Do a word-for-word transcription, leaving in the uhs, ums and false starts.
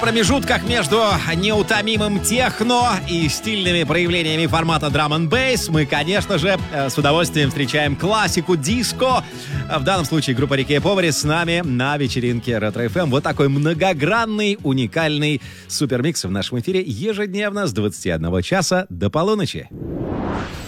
промежутках между неутомимым техно и стильными проявлениями формата драм энд бейс мы, конечно же, с удовольствием встречаем классику диско. В данном случае группа Рики и Повари с нами на вечеринке Ретро эф эм. Вот такой многогранный, уникальный супермикс в нашем эфире ежедневно с двадцати одного часа до полуночи.